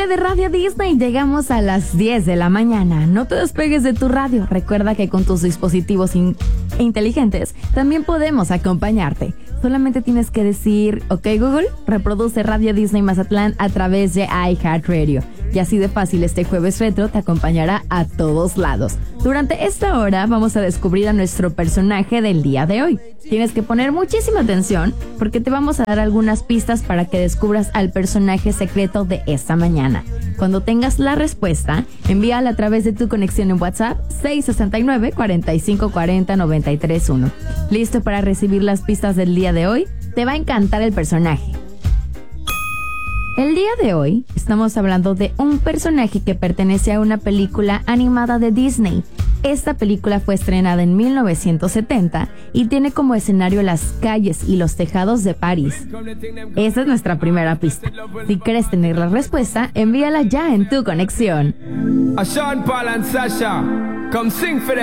Familia de Radio Disney, llegamos a las 10 de la mañana. No te despegues de tu radio. Recuerda que con tus dispositivos inteligentes también podemos acompañarte. Solamente tienes que decir, ok Google, reproduce Radio Disney Mazatlán a través de iHeartRadio. Y así de fácil este jueves retro te acompañará a todos lados. Durante esta hora vamos a descubrir a nuestro personaje del día de hoy. Tienes que poner muchísima atención porque te vamos a dar algunas pistas para que descubras al personaje secreto de esta mañana. Cuando tengas la respuesta, envíala a través de tu conexión en WhatsApp 669-4540-931. ¿Listo para recibir las pistas del día de hoy? Te va a encantar el personaje. El día de hoy estamos hablando de un personaje que pertenece a una película animada de Disney. Esta película fue estrenada en 1970 y tiene como escenario las calles y los tejados de París. Esa es nuestra primera pista. Si quieres tener la respuesta, envíala ya en tu conexión.